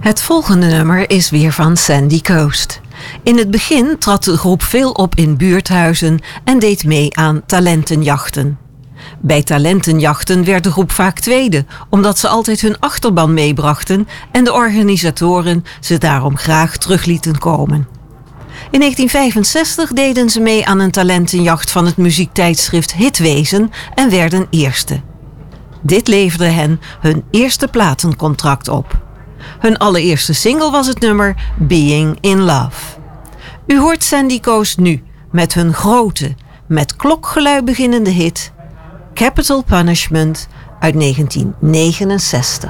Het volgende nummer is weer van Sandy Coast. In het begin trad de groep veel op in buurthuizen en deed mee aan talentenjachten. Bij talentenjachten werd de groep vaak tweede, omdat ze altijd hun achterban meebrachten en de organisatoren ze daarom graag terug lieten komen. In 1965 deden ze mee aan een talentenjacht van het muziektijdschrift Hitwezen en werden eerste. Dit leverde hen hun eerste platencontract op. Hun allereerste single was het nummer Being in Love. U hoort Sandy Coast nu met hun grote, met klokgelui beginnende hit Capital Punishment uit 1969.